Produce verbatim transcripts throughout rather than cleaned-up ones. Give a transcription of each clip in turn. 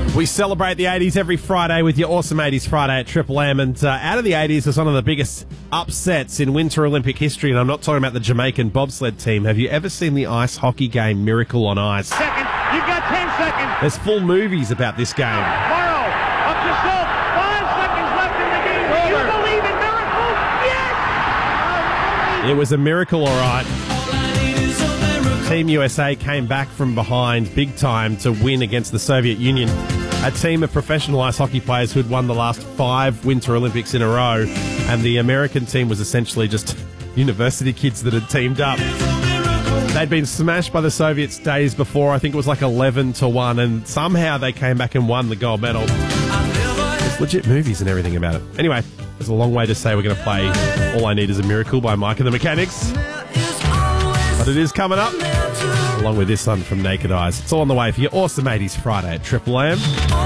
We celebrate the eighties every Friday with your Awesome eighties Friday at Triple M. And uh, out of the eighties was one of the biggest upsets in Winter Olympic history. And I'm not talking about the Jamaican bobsled team. Have you ever seen the ice hockey game Miracle on Ice? Second, you've got ten seconds. There's full movies about this game. Morrow, up to Silk. Five seconds left in the game. Do you believe in miracles? Yes! It was a miracle, all right. Team U S A came back from behind big time to win against the Soviet Union, a team of professional ice hockey players who had won the last five Winter Olympics in a row, and the American team was essentially just university kids that had teamed up. They'd been smashed by the Soviets days before. I think it was like eleven to one, and somehow they came back and won the gold medal. There's legit movies and everything about it. Anyway, there's a long way to say we're going to play All I Need Is a Miracle by Mike and the Mechanics. But it is coming up, along with this one from Naked Eyes. It's all on the way for your Awesome eighties Friday at Triple M.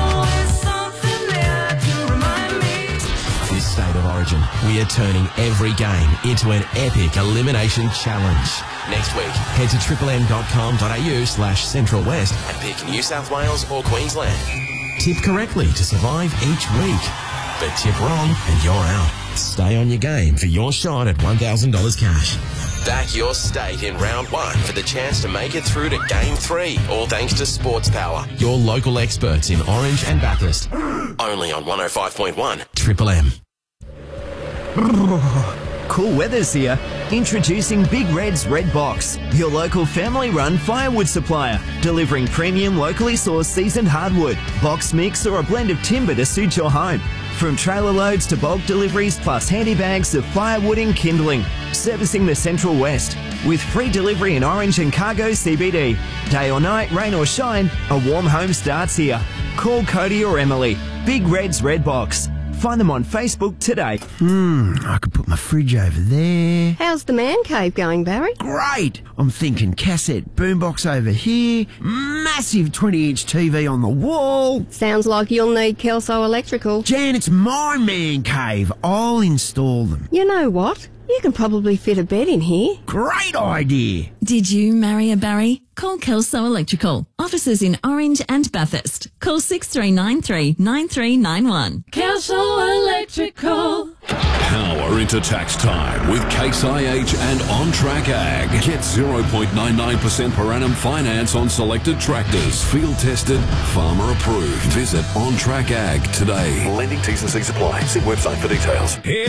This State of Origin, we are turning every game into an epic elimination challenge. Next week, head to triplem.com.au slash Central West and pick New South Wales or Queensland. Tip correctly to survive each week. But tip wrong and you're out. Stay on your game for your shot at one thousand dollars cash. Back your state in round one for the chance to make it through to game three, all thanks to Sports Power, your local experts in Orange and Bathurst. Only on one oh five point one Triple M. Cool weather's here. Introducing Big Red's Red Box, your local family-run firewood supplier, delivering premium locally sourced seasoned hardwood, box mix or a blend of timber to suit your home. From trailer loads to bulk deliveries plus handy bags of firewood and kindling. Servicing the Central West with free delivery in Orange and Cargo C B D. Day or night, rain or shine, a warm home starts here. Call Cody or Emily. Big Red's Red Box. Find them on Facebook today. Hmm, I could put my fridge over there. How's the man cave going, Barry? Great! I'm thinking cassette boombox over here, massive twenty inch T V on the wall. Sounds like you'll need Kelso Electrical. Jan, it's my man cave. I'll install them. You know what? You can probably fit a bed in here. Great idea! Did you marry a Barry? Call Kelso Electrical. Offices in Orange and Bathurst. Call six three nine three, nine three nine one. Kelso Electrical. Power into tax time with Case I H and On Track Ag. Get zero point nine nine percent per annum finance on selected tractors. Field tested, farmer approved. Visit On Track Ag today. Lending T's and C's apply. See website for details.